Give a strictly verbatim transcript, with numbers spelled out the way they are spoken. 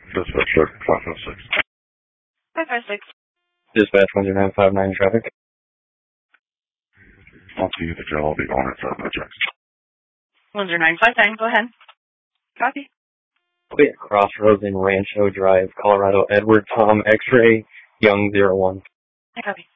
Dispatch check five five six. five five six. Dispatch one zero nine five nine traffic. I'll see you the jail. I'll be on it. No checks. one zero nine five nine, go ahead. Copy. Okay, Crossroads in Rancho Drive, Colorado. Edward Tom X-ray, Young zero one. I copy.